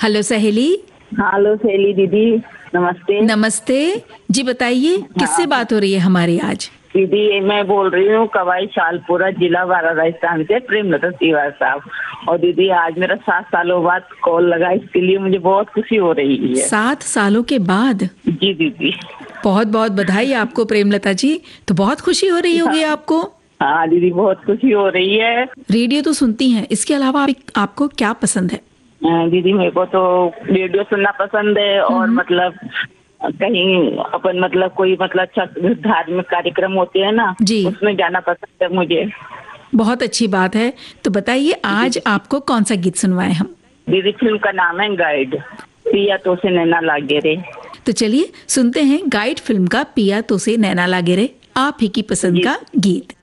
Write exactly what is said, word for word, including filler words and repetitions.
Hello सहेली। Hello सहेली दीदी, नमस्ते। नमस्ते जी, बताइए किससे बात हो रही है हमारी आज? दीदी मैं बोल रही हूँ कवाई शालपुरा, जिला बारा, राजस्थान से प्रेमलता तिवारी साहब। और दीदी आज मेरा सात सालों बाद कॉल लगा, इसके लिए मुझे बहुत खुशी हो रही है। सात सालों के बाद? जी दीदी, बहुत बहुत बधाई आपको प्रेमलता जी। तो बहुत खुशी हो रही होगी आपको? हाँ दीदी, बहुत खुशी हो रही है। रेडियो तो सुनती हैं, इसके अलावा आप, आपको क्या पसंद है? दीदी मेरे को तो रेडियो सुनना पसंद है, और मतलब कहीं अपन मतलब कोई मतलब अच्छा धार्मिक कार्यक्रम होते हैं ना जी, उसमें जाना पसंद है मुझे। बहुत अच्छी बात है। तो बताइए आज आपको कौन सा गीत सुनवाएं हम? दीदी फिल्म का नाम है गाइड, पिया तो से नैना लागे रे। तो चलिए सुनते हैं गाइड फिल्म का पिया तो से नैना लागे रे, आप ही की पसंद का गीत।